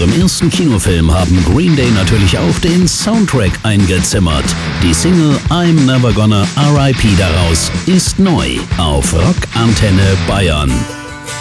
ihrem ersten Kinofilm haben Green Day natürlich auch den Soundtrack eingezimmert. Die Single I'm Never Gonna R.I.P. daraus ist neu auf Rock Antenne Bayern.